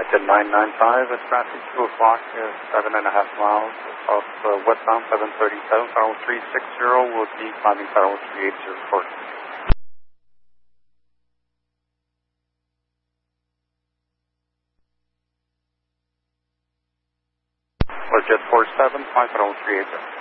American 995, it's traffic 2 o'clock, 7.5 miles off westbound 737, Federal 360, will be climbing Federal 380 short. Or Jet 47, climb Federal 380.